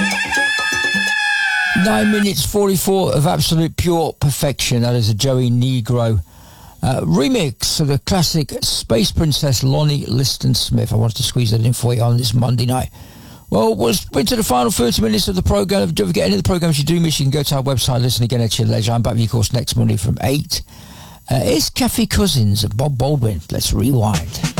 9 minutes 44 of absolute pure perfection. That is a Joey Negro remix of the classic Space Princess Lonnie Liston Smith. I wanted to squeeze that in for you on this Monday night. Well, we're into the final 30 minutes of the programme. Don't forget, any of the programmes you do miss, you can go to our website, listen again at your leisure. I'm back with you, of course, next Monday from 8. It's Kathy Cousins of Bob Baldwin. Let's rewind.